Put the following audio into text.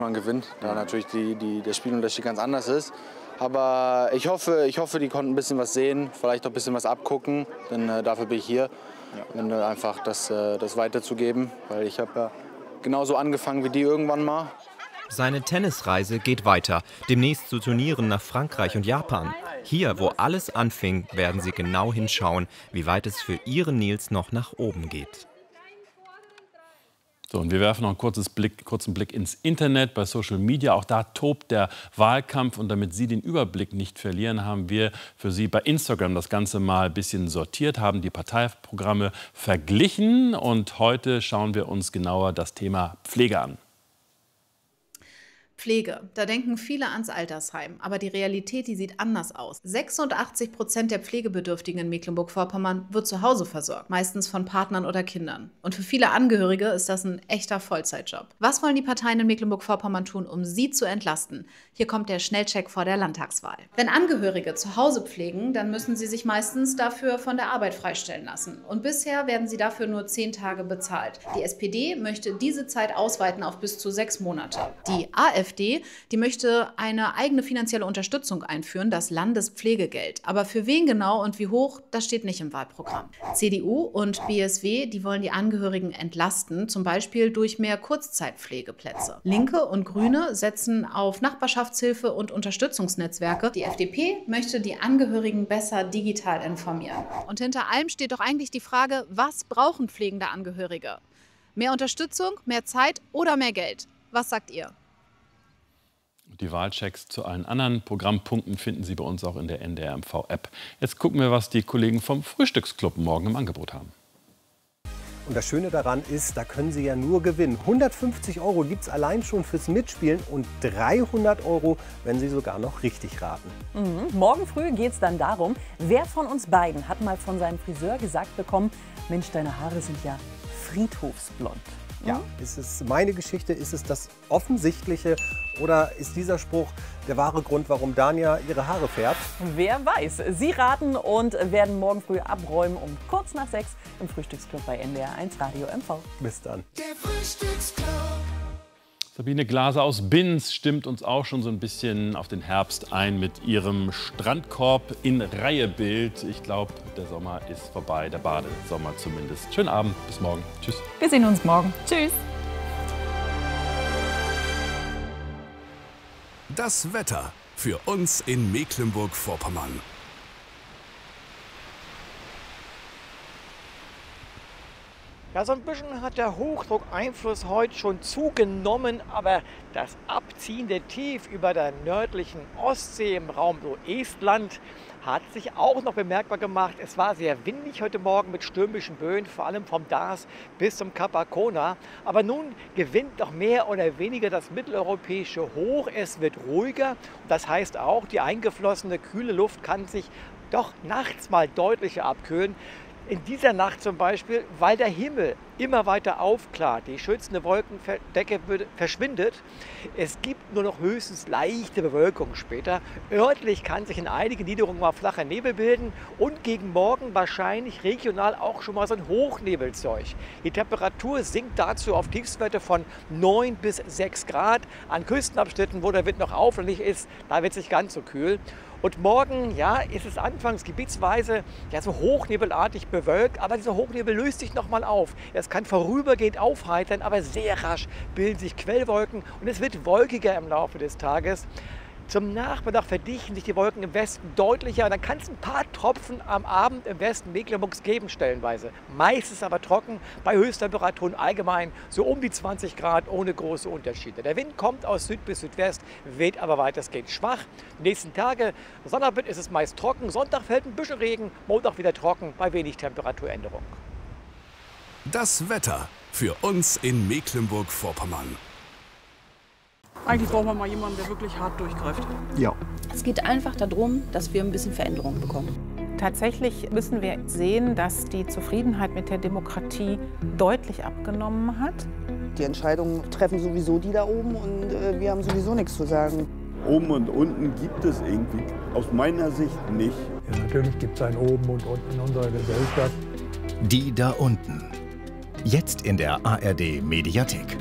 man gewinnt, da natürlich der Spielunterschied ganz anders ist. Aber ich hoffe, die konnten ein bisschen was sehen, vielleicht auch ein bisschen was abgucken, denn dafür bin ich hier. Einfach das weiterzugeben, weil ich habe ja genauso angefangen wie die irgendwann mal. Seine Tennisreise geht weiter, demnächst zu Turnieren nach Frankreich und Japan. Hier, wo alles anfing, werden sie genau hinschauen, wie weit es für ihren Nils noch nach oben geht. So, und wir werfen noch einen kurzen Blick ins Internet, bei Social Media. Auch da tobt der Wahlkampf. Und damit Sie den Überblick nicht verlieren, haben wir für Sie bei Instagram das Ganze mal ein bisschen sortiert, haben die Parteiprogramme verglichen. Und heute schauen wir uns genauer das Thema Pflege an. Pflege, da denken viele ans Altersheim, aber die Realität, die sieht anders aus. 86% der Pflegebedürftigen in Mecklenburg-Vorpommern wird zu Hause versorgt, meistens von Partnern oder Kindern. Und für viele Angehörige ist das ein echter Vollzeitjob. Was wollen die Parteien in Mecklenburg-Vorpommern tun, um sie zu entlasten? Hier kommt der Schnellcheck vor der Landtagswahl. Wenn Angehörige zu Hause pflegen, dann müssen sie sich meistens dafür von der Arbeit freistellen lassen. Und bisher werden sie dafür nur 10 Tage bezahlt. Die SPD möchte diese Zeit ausweiten auf bis zu 6 Monate. Die AfD, die möchte eine eigene finanzielle Unterstützung einführen, das Landespflegegeld. Aber für wen genau und wie hoch, das steht nicht im Wahlprogramm. CDU und BSW, die wollen die Angehörigen entlasten, zum Beispiel durch mehr Kurzzeitpflegeplätze. Linke und Grüne setzen auf Nachbarschaftshilfe und Unterstützungsnetzwerke. Die FDP möchte die Angehörigen besser digital informieren. Und hinter allem steht doch eigentlich die Frage, was brauchen pflegende Angehörige? Mehr Unterstützung, mehr Zeit oder mehr Geld? Was sagt ihr? Die Wahlchecks zu allen anderen Programmpunkten finden Sie bei uns auch in der NDR-MV-App. Jetzt gucken wir, was die Kollegen vom Frühstücksclub morgen im Angebot haben. Und das Schöne daran ist, da können Sie ja nur gewinnen. 150 € gibt es allein schon fürs Mitspielen und 300 €, wenn Sie sogar noch richtig raten. Morgen früh geht es dann darum, wer von uns beiden hat mal von seinem Friseur gesagt bekommen, Mensch, deine Haare sind ja friedhofsblond. Ja, ist es meine Geschichte, ist es das Offensichtliche oder ist dieser Spruch der wahre Grund, warum Dania ihre Haare färbt? Wer weiß. Sie raten und werden morgen früh abräumen um kurz nach 6 im Frühstücksclub bei NDR1 Radio MV. Bis dann. Der Frühstücksclub. Sabine Glaser aus Binz stimmt uns auch schon so ein bisschen auf den Herbst ein mit ihrem Strandkorb in Reihebild. Ich glaube, der Sommer ist vorbei, der Badesommer zumindest. Schönen Abend, bis morgen. Tschüss. Wir sehen uns morgen. Tschüss. Das Wetter für uns in Mecklenburg-Vorpommern. Ja, so ein bisschen hat der Hochdruckeinfluss heute schon zugenommen, aber das abziehende Tief über der nördlichen Ostsee im Raum so Estland hat sich auch noch bemerkbar gemacht. Es war sehr windig heute Morgen mit stürmischen Böen, vor allem vom Dars bis zum Kap Arkona. Aber nun gewinnt doch mehr oder weniger das mitteleuropäische Hoch. Es wird ruhiger. Das heißt auch, die eingeflossene kühle Luft kann sich doch nachts mal deutlicher abkühlen. In dieser Nacht zum Beispiel, weil der Himmel immer weiter aufklart, die schützende Wolkendecke verschwindet. Es gibt nur noch höchstens leichte Bewölkung später. Örtlich kann sich in einigen Niederungen mal flacher Nebel bilden und gegen Morgen wahrscheinlich regional auch schon mal so ein Hochnebelzeug. Die Temperatur sinkt dazu auf Tiefstwerte von 9 bis 6 Grad. An Küstenabschnitten, wo der Wind noch aufläufig ist, da wird es nicht ganz so kühl. Und morgen, ja, ist es anfangs gebietsweise ja, so hochnebelartig bewölkt, aber dieser Hochnebel löst sich nochmal auf. Es kann vorübergehend aufheitern, aber sehr rasch bilden sich Quellwolken und es wird wolkiger im Laufe des Tages. Zum Nachmittag verdichten sich die Wolken im Westen deutlicher. Dann kann es ein paar Tropfen am Abend im Westen Mecklenburgs geben, stellenweise. Meistens aber trocken, bei Höchsttemperaturen allgemein so um die 20 Grad ohne große Unterschiede. Der Wind kommt aus Süd bis Südwest, weht aber weitestgehend schwach. Die nächsten Tage, Sonnabend ist es meist trocken, Sonntag fällt ein bisschen Regen, Montag wieder trocken, bei wenig Temperaturänderung. Das Wetter für uns in Mecklenburg-Vorpommern. Eigentlich brauchen wir mal jemanden, der wirklich hart durchgreift. Ja. Es geht einfach darum, dass wir ein bisschen Veränderung bekommen. Tatsächlich müssen wir sehen, dass die Zufriedenheit mit der Demokratie deutlich abgenommen hat. Die Entscheidungen treffen sowieso die da oben und wir haben sowieso nichts zu sagen. Oben und unten gibt es irgendwie aus meiner Sicht nicht. Ja, natürlich gibt es ein Oben und Unten in unserer Gesellschaft. Die da unten. Jetzt in der ARD Mediathek.